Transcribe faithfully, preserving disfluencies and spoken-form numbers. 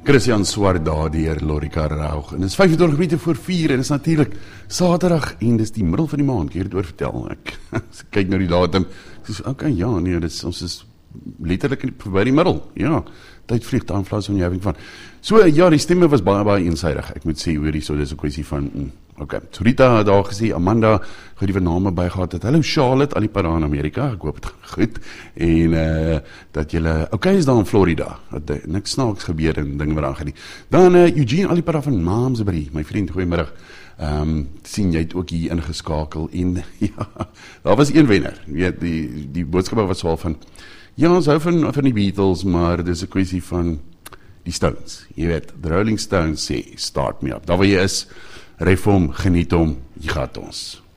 Christian Swart daar deur Lorika Raug. En dit is vyf en twintig minute voor vier en dit is natuurlik Saterdag en dis die middel van die maand. Ek het dit oor vertel. Ek, ek kyk nou die datum. Ek sê, okay, ja, nee, dit is, ons is letterlik by die middel. Ja, tyd vlieg, daar vlieg so 'n jawing van. So ja, die stemme was baie baie eensydig. Ek moet sê hoor hier so dis 'n kwessie van mm, okay. So Rita het daar gesê, Amanda gou die name bygehad het. Hallo Charlotte, al die para in Amerika. Ek hoop dit gaan goed. En uh dat julle okay is daar in Florida. Dat niks snaaks gebeur en dinge wat aangaan nie. Dan uh, Eugene, al die para van Maamsbury, my vriend, goeiemiddag. Ehm um, sien jy het ook hier ingeskakel en ja, daar was een wenner. Jy weet die die boodskap was wel van ja, ons hou van van die Beatles, maar dis 'n kwessie van die Stones. Jy weet, the Rolling Stones sê start me up. Daar waar jy is, ref hom, geniet hom, jy gaat ons.